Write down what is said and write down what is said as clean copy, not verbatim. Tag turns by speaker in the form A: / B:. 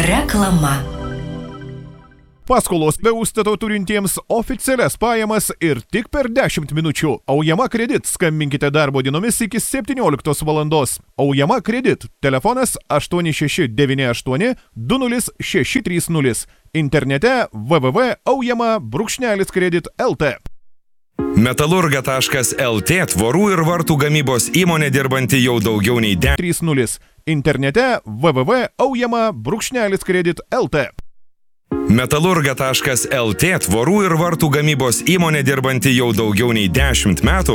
A: Reklama.
B: Paskolos be užstato turintiems oficialias pajamas ir tik per 10 minučių. Aujama Kredit. Skambinkite darbo dienomis iki 17 valandos. Aujama Kredit. Telefonas 8698 20630. Internete www.aujama-kredit.lt.
C: Metalurga.lt tvorų ir vartų gamybos įmonė dirbanti jau daugiau nei
B: 30. Internete www.aujama-kredit.lt.
C: Metalurga.lt tvorų ir vartų gamybos įmonė dirbanti jau daugiau nei 10 metų.